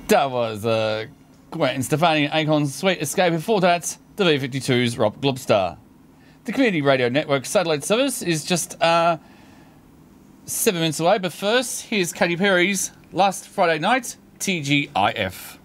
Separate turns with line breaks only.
That was Gwen Stefani and Akon's Sweet Escape. Before that, the B-52's Rob Globstar. The Community Radio Network satellite service is just 7 minutes away, but first, here's Katy Perry's Last Friday Night, TGIF.